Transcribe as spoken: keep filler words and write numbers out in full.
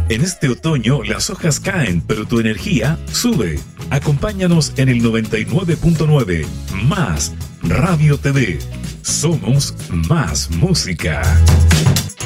En este otoño las hojas caen, pero tu energía sube. Acompáñanos en el noventa y nueve punto nueve, Más Radio T V. Somos más música.